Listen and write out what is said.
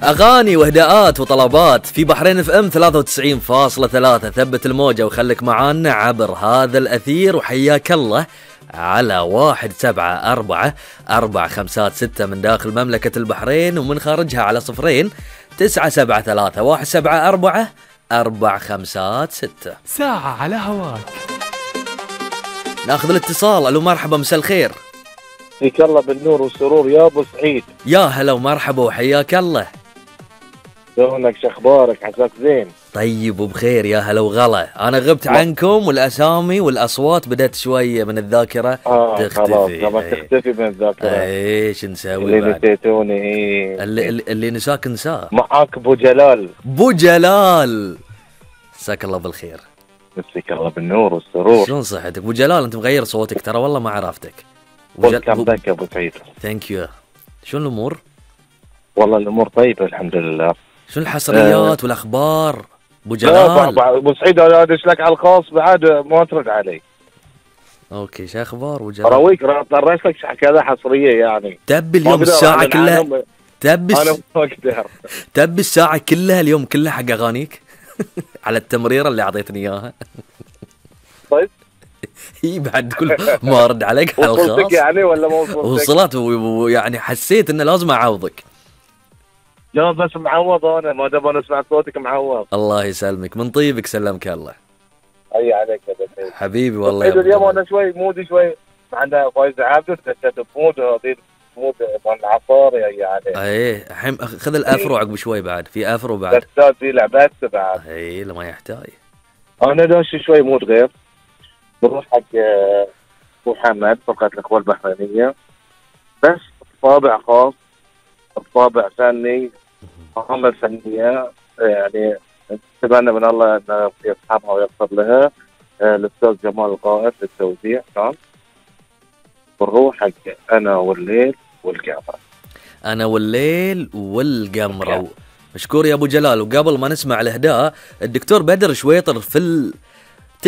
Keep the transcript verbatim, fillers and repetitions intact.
أغاني وهداءات وطلبات في بحرين اف ام ثلاثة وتسعين فاصلة ثلاثة. ثبت الموجة وخليك معانا عبر هذا الأثير، وحياك الله على واحد سبعة أربعة أربعة خمسات ستة من داخل مملكة البحرين، ومن خارجها على صفرين تسعة سبعة ثلاثة واحد سبعة أربعة أربعة خمسات ستة. ساعة على هواك. ناخذ الاتصال. ألو مرحبا، مساء الخير. فيك الله بالنور والسرور يا ابو سعيد. يا هلا ومرحبا وحياك الله. شلونك؟ شخبارك؟ عساك زين؟ طيب وبخير يا هلا وغلا. انا غبت عنكم والاسامي والاصوات بدأت شويه من الذاكره آه تختفي. خلاص لما تختفي من الذاكره. ايش نسوي اللي بعد؟ نسيتوني. ايه اللي, اللي, اللي نساك نساه. معاك ابو جلال. ابو جلال، مساك الله بالخير. مسك الله بالنور والسرور. شلون صحتك ابو جلال؟ انت مغير صوتك ترى، والله ما عرفتك. ويلكم باك يا ابو سعيد. ثانك يو. شلون الامور؟ والله الامور طيبه الحمد لله. شو الحصريات أه. والاخبار ابو جلال؟ ابو سعيد انا ادش لك على الخاص بعد ما ترد علي. اوكي، شو اخبار ابو جلال؟ اراويك طريت لك كذا حصريه يعني. تبي اليوم الساعه كلها؟ تبي انا ما اقدر. تبي الساعه كلها اليوم كلها حق اغانيك على التمريره اللي اعطيتني اياها؟ طيب هي بعد كل ما ارد عليك على الخاص وصلتك يعني ولا ما وصلتك؟ وصلت، ويعني حسيت انه لازم اعوضك. لا بس معوض انا، ما دام انا اسمع صوتك معوض. الله يسلمك، من طيبك سلمك الله. اي عليك يا بني حبيبي والله. اليوم انا شوي مودي شوي معنا فايز عابد، تشتت مود هذه مود مال العصار يعني. ايه الحين خذ الافرو عقب شوي، بعد في افرو بعد. استاذ في لعبات بعد. ايه لما يحتاج. انا داش شوي مود غير. بروح حق محمد فقط الاخوه البحرينيه، بس طابع خاص، طابع فني، عمل فنيه يعني. اتمنى من الله ان يرحمها ويغفر لها. الاستاذ جمال القائد للتوزيع كان. بنروح حق انا والليل والقمر. انا والليل والقمر. مشكور يا ابو جلال. وقبل ما نسمع الاهداء، الدكتور بدر شويطر في ال...